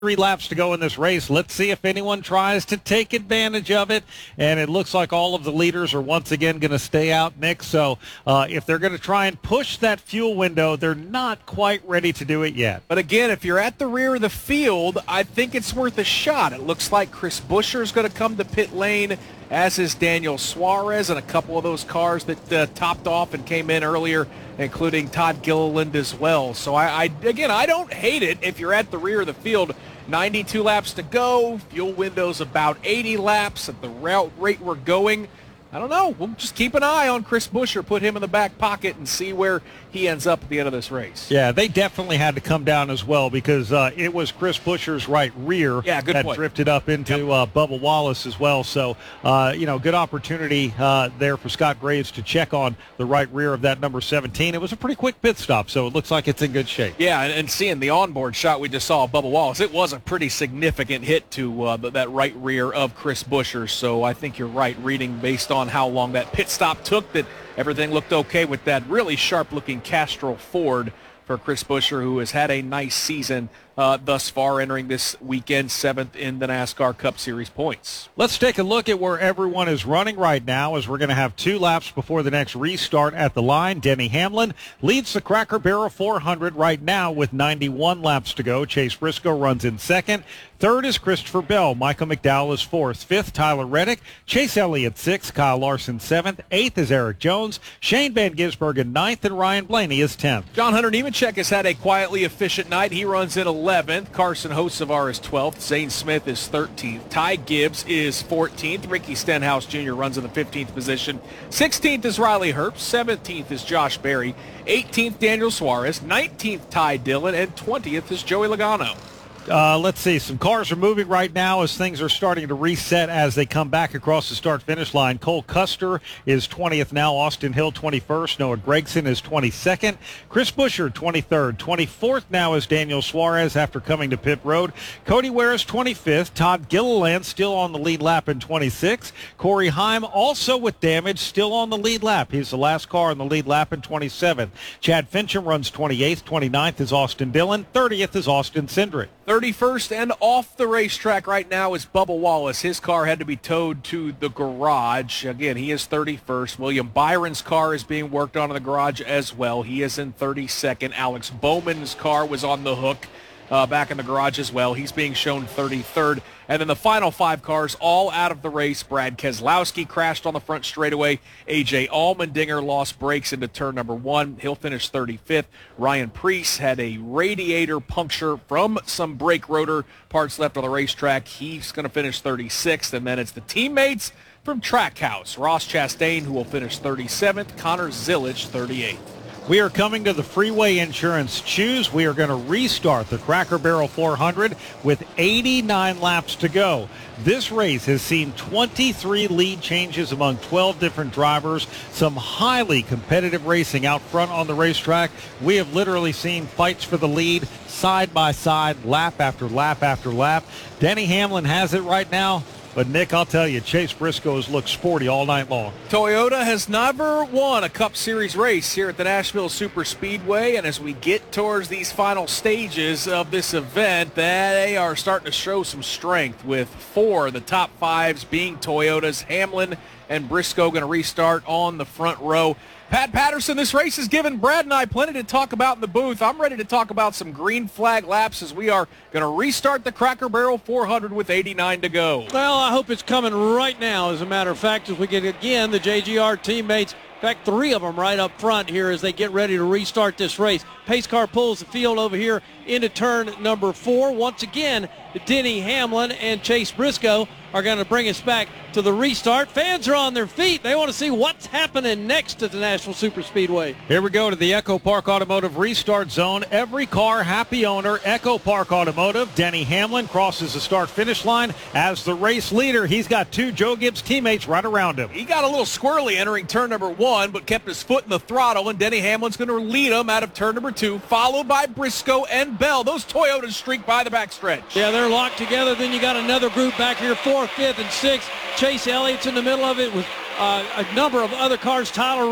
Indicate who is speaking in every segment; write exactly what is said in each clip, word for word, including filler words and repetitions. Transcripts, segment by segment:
Speaker 1: Three laps to go in this race. Let's see if anyone tries to take advantage of it. And it looks like all of the leaders are once again going to stay out, Nick. So uh, if they're going to try and push that fuel window, they're not quite ready to do it yet.
Speaker 2: But again, if you're at the rear of the field, I think it's worth a shot. It looks like Chris Buescher is going to come to pit lane, as is Daniel Suarez, and a couple of those cars that uh, topped off and came in earlier, including Todd Gilliland as well. So, I, I again, I don't hate it if you're at the rear of the field. ninety-two laps to go. Fuel window's about eighty laps at the route rate we're going. I don't know. We'll just keep an eye on Chris Buescher, put him in the back pocket, and see where he ends up at the end of this race.
Speaker 1: Yeah, they definitely had to come down as well because uh, it was Chris Buescher's right rear
Speaker 2: yeah, good
Speaker 1: that
Speaker 2: point.
Speaker 1: drifted up into
Speaker 2: yep.
Speaker 1: uh, Bubba Wallace as well. So, uh, you know, good opportunity uh, there for Scott Graves to check on the right rear of that number seventeen. It was a pretty quick pit stop, so it looks like it's in good shape.
Speaker 2: Yeah, and, and seeing the onboard shot we just saw of Bubba Wallace, it was a pretty significant hit to uh, that right rear of Chris Buescher. So I think you're right, reading based on how long that pit stop took, that everything looked okay with that really sharp-looking Castrol Ford for Chris Buescher, who has had a nice season uh, thus far, entering this weekend seventh in the NASCAR Cup Series points.
Speaker 1: Let's take a look at where everyone is running right now, as we're going to have two laps before the next restart at the line. Denny Hamlin leads the Cracker Barrel four hundred right now with ninety-one laps to go. Chase Briscoe runs in second. Third is Christopher Bell. Michael McDowell is fourth. Fifth, Tyler Reddick. Chase Elliott sixth. Kyle Larson seventh. Eighth is Eric Jones. Shane Van Gisbergen ninth, and Ryan Blaney is tenth.
Speaker 2: John Hunter Nemechek has had a quietly efficient night. He runs in eleventh. Carson Hocevar is twelfth. Zane Smith is thirteenth. Ty Gibbs is fourteenth. Ricky Stenhouse Junior runs in the fifteenth position. sixteenth is Riley Herbst. seventeenth is Josh Berry. eighteenth, Daniel Suarez. nineteenth, Ty Dillon. And twentieth is Joey Logano.
Speaker 1: Uh, let's see. Some cars are moving right now as things are starting to reset as they come back across the start-finish line. Cole Custer is twentieth now. Austin Hill twenty-first. Noah Gragson is twenty-second. Chris Buescher twenty-third. twenty-fourth now is Daniel Suarez after coming to pit road. Cody Ware is twenty-fifth. Todd Gilliland still on the lead lap in twenty-sixth. Corey Heim also with damage, still on the lead lap. He's the last car on the lead lap in twenty-seventh. Chad Fincham runs twenty-eighth. twenty-ninth is Austin Dillon. thirtieth is Austin Cindric.
Speaker 2: thirty-first and off the racetrack right now is Bubba Wallace. His car had to be towed to the garage. Again, he is thirty-first. William Byron's car is being worked on in the garage as well. He is in thirty-second. Alex Bowman's car was on the hook uh, back in the garage as well. He's being shown thirty-third. And then the final five cars all out of the race. Brad Keselowski crashed on the front straightaway. A J Allmendinger lost brakes into turn number one. He'll finish thirty-fifth. Ryan Preece had a radiator puncture from some brake rotor parts left on the racetrack. He's going to finish thirty-sixth. And then it's the teammates from Trackhouse. Ross Chastain, who will finish thirty-seventh. Connor Zillage, thirty-eighth.
Speaker 1: We are coming to the Freeway Insurance Choose. We are going to restart the Cracker Barrel four hundred with eighty-nine laps to go. This race has seen twenty-three lead changes among twelve different drivers, some highly competitive racing out front on the racetrack. We have literally seen fights for the lead side by side, lap after lap after lap. Denny Hamlin has it right now. But, Nick, I'll tell you, Chase Briscoe has looked sporty all night long.
Speaker 2: Toyota has never won a Cup Series race here at the Nashville Super Speedway, and as we get towards these final stages of this event, they are starting to show some strength, with four of the top fives being Toyotas. Hamlin and Briscoe going to restart on the front row. Pat Patterson, this race has given Brad and I plenty to talk about in the booth. I'm ready to talk about some green flag laps as we are going to restart the Cracker Barrel four hundred with eighty-nine to go.
Speaker 3: Well, I hope it's coming right now, as a matter of fact, as we get, again, the J G R teammates. In fact, three of them right up front here as they get ready to restart this race. Pace car pulls the field over here into turn number four. Once again, Denny Hamlin and Chase Briscoe are going to bring us back to the restart. Fans are on their feet. They want to see what's happening next at the Nashville Super Speedway.
Speaker 1: Here we go to the Echo Park Automotive restart zone. Every car, happy owner. Echo Park Automotive. Denny Hamlin crosses the start-finish line as the race leader. He's got two Joe Gibbs teammates right around him.
Speaker 2: He got a little squirrely entering turn number one, but kept his foot in the throttle, and Denny Hamlin's going to lead him out of turn number two, followed by Briscoe and Bell. Those Toyotas streak by the backstretch.
Speaker 3: Yeah, they're locked together. Then you got another group back here, fourth, fifth, and sixth. Chase Elliott's in the middle of it with uh, a number of other cars. Tyler Reddick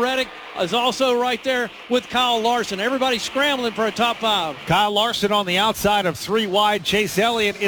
Speaker 3: is also right there with Kyle Larson. Everybody scrambling for a top five.
Speaker 1: Kyle Larson on the outside of three wide. Chase Elliott is